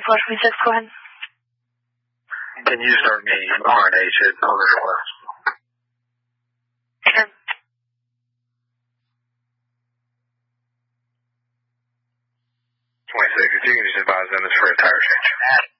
26, go ahead. Can you start me RNA shit on the request? Sure. 26, if you can just advise them it's for a tire change.